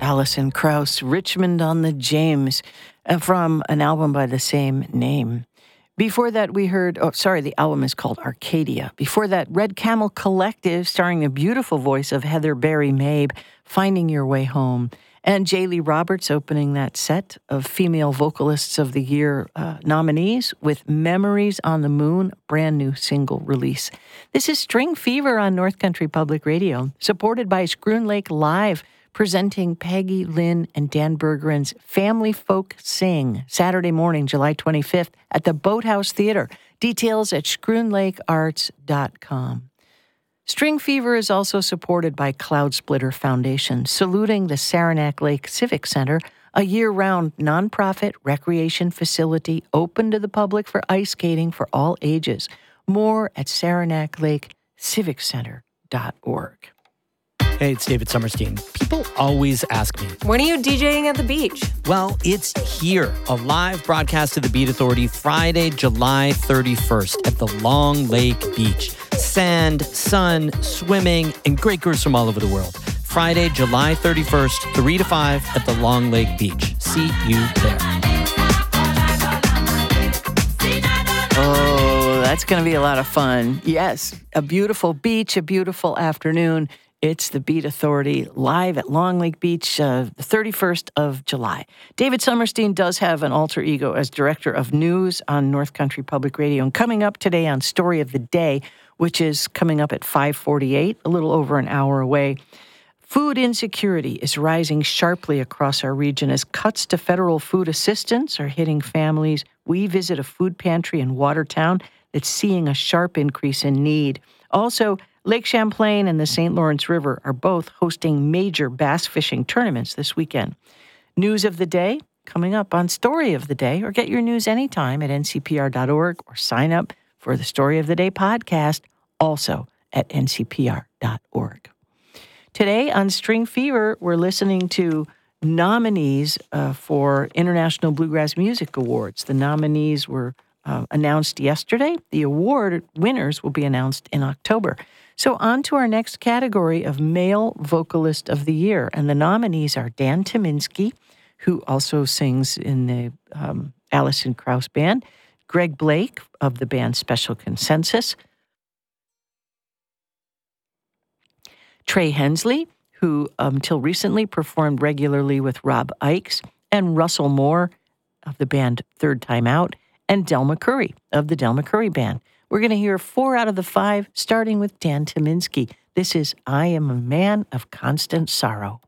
Alison Krauss, Richmond on the James, from an album by the same name. Before that, we heard, the album is called Arcadia. Before that, Red Camel Collective, starring the beautiful voice of Heather Berry Mabe, Finding Your Way Home. And Jaylee Roberts opening that set of Female Vocalists of the Year nominees with Memories on the Moon, brand new single release. This is String Fever on North Country Public Radio, supported by Schroon Lake Live, presenting Peggy, Lynn, and Dan Bergeron's Family Folk Sing, Saturday morning, July 25th, at the Boathouse Theater. Details at schroonlakearts.com. String Fever is also supported by Cloud Splitter Foundation, saluting the Saranac Lake Civic Center, a year-round nonprofit recreation facility open to the public for ice skating for all ages. More at SaranacLakeCivicCenter.org. Hey, it's David Summerstein. People always ask me, when are you DJing at the beach? Well, it's here. A live broadcast of the Beat Authority Friday, July 31st at the Long Lake Beach. Sand, sun, swimming, and great girls from all over the world. Friday, July 31st, 3 to 5 at the Long Lake Beach. See you there. Oh, that's going to be a lot of fun. Yes, a beautiful beach, a beautiful afternoon. It's the Beat Authority live at Long Lake Beach, the 31st of July. David Summerstein does have an alter ego as Director of News on North Country Public Radio. And coming up today on Story of the Day, which is coming up at 5:48, a little over an hour away, food insecurity is rising sharply across our region as cuts to federal food assistance are hitting families. We visit a food pantry in Watertown that's seeing a sharp increase in need. Also, Lake Champlain and the St. Lawrence River are both hosting major bass fishing tournaments this weekend. News of the day coming up on Story of the Day, or get your news anytime at ncpr.org or sign up for the Story of the Day podcast, also at ncpr.org. Today on String Fever, we're listening to nominees for International Bluegrass Music Awards. The nominees were announced yesterday. The award winners will be announced in October. So on to our next category of Male Vocalist of the Year. And the nominees are Dan Tyminski, who also sings in the Alison Krauss Band, Greg Blake of the band Special Consensus, Trey Hensley, who until recently performed regularly with Rob Ickes, and Russell Moore of the band Third Time Out, and Del McCoury of the Del McCoury Band. We're going to hear 4 out of the 5, starting with Dan Tyminski. This is I Am a Man of Constant Sorrow.